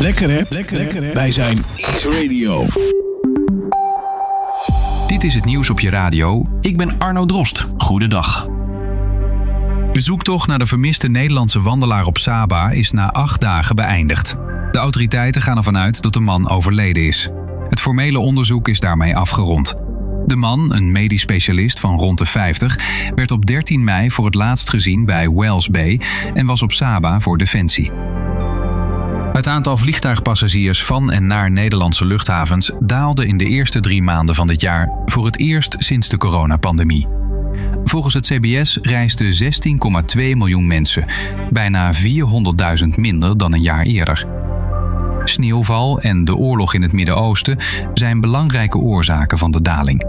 Lekker hè? Lekker hè? Wij zijn Ease Radio. Dit is het nieuws op je radio. Ik ben Arno Drost. Goedendag. De zoektocht naar de vermiste Nederlandse wandelaar op Saba is na 8 dagen beëindigd. De autoriteiten gaan ervan uit dat de man overleden is. Het formele onderzoek is daarmee afgerond. De man, een medisch specialist van rond de 50, werd op 13 mei voor het laatst gezien bij Wells Bay en was op Saba voor Defensie. Het aantal vliegtuigpassagiers van en naar Nederlandse luchthavens daalde in de eerste 3 maanden van dit jaar voor het eerst sinds de coronapandemie. Volgens het CBS reisden 16,2 miljoen mensen, bijna 400.000 minder dan een jaar eerder. Sneeuwval en de oorlog in het Midden-Oosten zijn belangrijke oorzaken van de daling.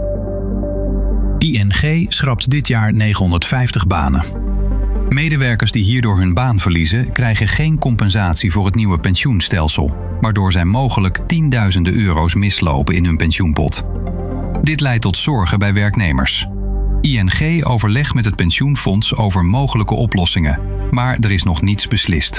ING schrapt dit jaar 950 banen. Medewerkers die hierdoor hun baan verliezen, krijgen geen compensatie voor het nieuwe pensioenstelsel, waardoor zij mogelijk tienduizenden euro's mislopen in hun pensioenpot. Dit leidt tot zorgen bij werknemers. ING overlegt met het pensioenfonds over mogelijke oplossingen, maar er is nog niets beslist.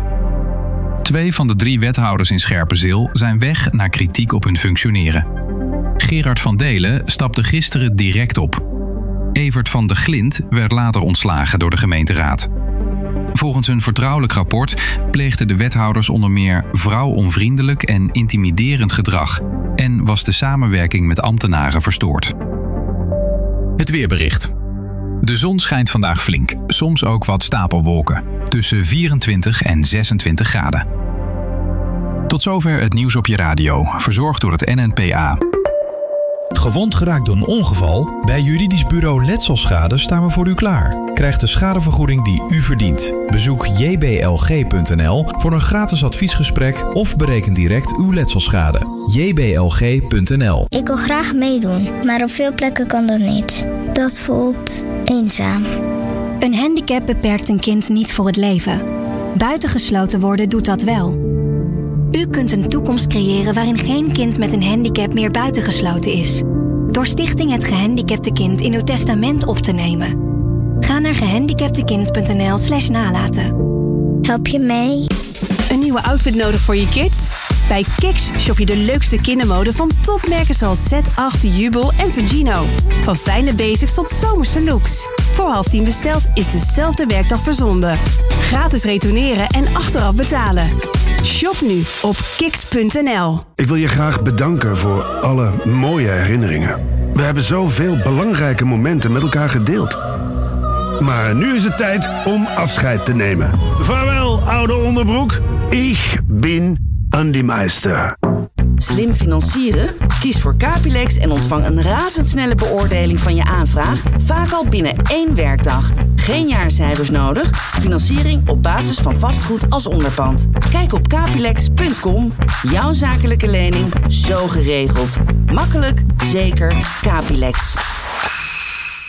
2 van de 3 wethouders in Scherpenzeel zijn weg na kritiek op hun functioneren. Gerard van Delen stapte gisteren direct op. Evert van de Glint werd later ontslagen door de gemeenteraad. Volgens een vertrouwelijk rapport pleegden de wethouders onder meer vrouwonvriendelijk en intimiderend gedrag en was de samenwerking met ambtenaren verstoord. Het weerbericht. De zon schijnt vandaag flink, soms ook wat stapelwolken, tussen 24 en 26 graden. Tot zover het nieuws op je radio, verzorgd door het NNPA. Gewond geraakt door een ongeval? Bij Juridisch Bureau Letselschade staan we voor u klaar. Krijg de schadevergoeding die u verdient. Bezoek jblg.nl voor een gratis adviesgesprek of bereken direct uw letselschade. jblg.nl. Ik wil graag meedoen, maar op veel plekken kan dat niet. Dat voelt eenzaam. Een handicap beperkt een kind niet voor het leven. Buitengesloten worden doet dat wel. U kunt een toekomst creëren waarin geen kind met een handicap meer buitengesloten is. Door Stichting Het Gehandicapte Kind in uw testament op te nemen. Ga naar gehandicaptekind.nl/nalaten. Help je mee? Een nieuwe outfit nodig voor je kids? Bij Kiks shop je de leukste kindermode van topmerken zoals Z8, Jubel en Vigino. Van fijne basics tot zomerse looks. Voor 9:30 besteld is dezelfde werkdag verzonden. Gratis retourneren en achteraf betalen. Shop nu op kiks.nl. Ik wil je graag bedanken voor alle mooie herinneringen. We hebben zoveel belangrijke momenten met elkaar gedeeld. Maar nu is het tijd om afscheid te nemen. Vaarwel, oude onderbroek. Ik ben Andy Meister. Slim financieren? Kies voor Capilex en ontvang een razendsnelle beoordeling van je aanvraag, vaak al binnen 1 werkdag. Geen jaarcijfers nodig, financiering op basis van vastgoed als onderpand. Kijk op capilex.com. Jouw zakelijke lening zo geregeld. Makkelijk, zeker, Capilex.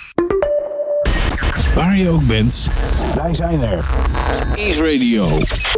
Waar je ook bent, wij zijn er. Ease Radio.